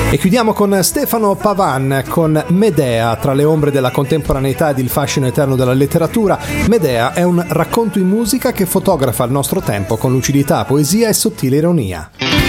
E chiudiamo con Stefano Pavan con Medea. Tra le ombre della contemporaneità ed il fascino eterno della letteratura, Medea è un racconto in musica che fotografa il nostro tempo con lucidità, poesia e sottile ironia.